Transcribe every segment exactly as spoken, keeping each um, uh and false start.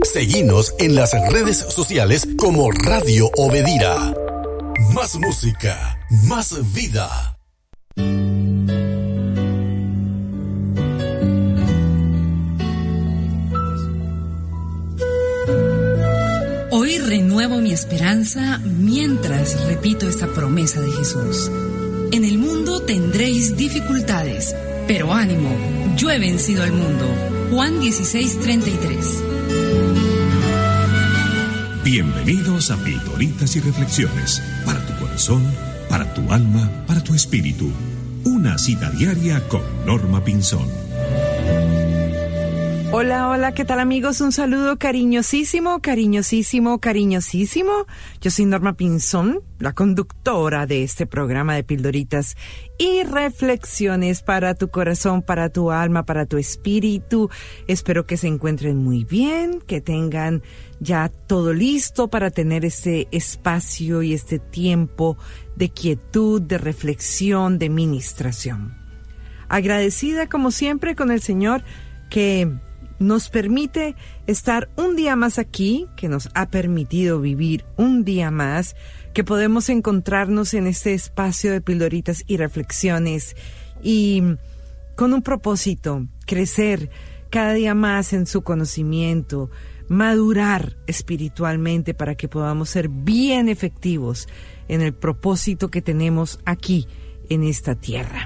Seguinos en las redes sociales como Radio Obedira. Más música, más vida. Hoy renuevo mi esperanza mientras repito esta promesa de Jesús. En el mundo tendréis dificultades, pero ánimo, yo he vencido al mundo. Juan dieciséis, treinta y tres. Bienvenidos a Pildoritas y Reflexiones, para tu corazón, para tu alma, para tu espíritu. Una cita diaria con Norma Pinzón. Hola, hola, ¿qué tal amigos? Un saludo cariñosísimo, cariñosísimo, cariñosísimo. Yo soy Norma Pinzón, la conductora de este programa de Pildoritas y Reflexiones para tu corazón, para tu alma, para tu espíritu. Espero que se encuentren muy bien, que tengan ya todo listo para tener este espacio y este tiempo de quietud, de reflexión, de ministración. Agradecida como siempre con el Señor que nos permite estar un día más aquí, que nos ha permitido vivir un día más, que podemos encontrarnos en este espacio de Pildoritas y Reflexiones y con un propósito, crecer cada día más en su conocimiento, madurar espiritualmente para que podamos ser bien efectivos en el propósito que tenemos aquí en esta tierra.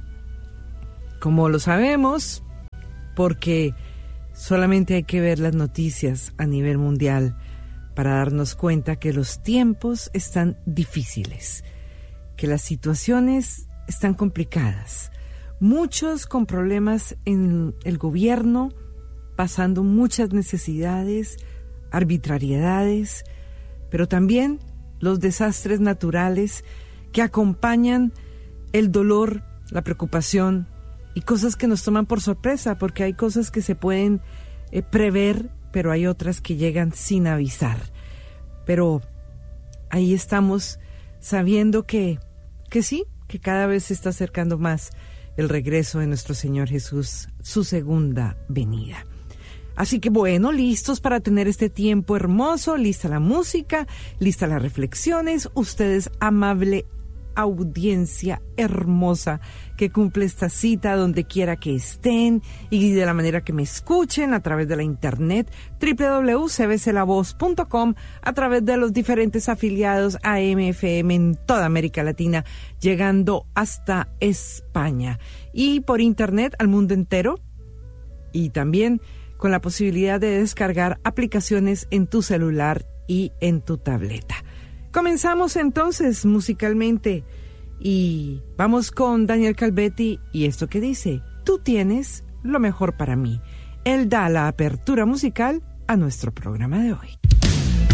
Como lo sabemos, porque solamente hay que ver las noticias a nivel mundial para darnos cuenta que los tiempos están difíciles, que las situaciones están complicadas. Muchos con problemas en el gobierno, pasando muchas necesidades, arbitrariedades, pero también los desastres naturales que acompañan el dolor, la preocupación y cosas que nos toman por sorpresa, porque hay cosas que se pueden eh, prever, pero hay otras que llegan sin avisar. Pero ahí estamos sabiendo que, que sí, que cada vez se está acercando más el regreso de nuestro Señor Jesús, su segunda venida. Así que bueno, listos para tener este tiempo hermoso, lista la música, lista las reflexiones. Ustedes, amable audiencia hermosa que cumple esta cita donde quiera que estén y de la manera que me escuchen a través de la internet doble u doble u doble u punto c b c la voz punto com, a través de los diferentes afiliados A M F M en toda América Latina, llegando hasta España y por internet al mundo entero, y también con la posibilidad de descargar aplicaciones en tu celular y en tu tableta. Comenzamos entonces musicalmente y vamos con Daniel Calvetti y esto que dice: tú tienes lo mejor para mí. Él da la apertura musical a nuestro programa de hoy.